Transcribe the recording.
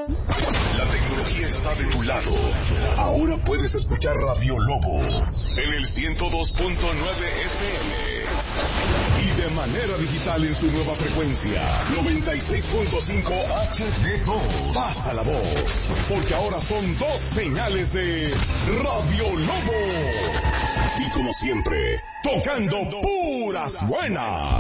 La tecnología está de tu lado. Ahora puedes escuchar Radio Lobo en el 102.9 FM. Y de manera digital en su nueva frecuencia, 96.5 HD2. Pasa la voz, porque ahora son 2 señales de Radio Lobo. Y como siempre, tocando puras buenas.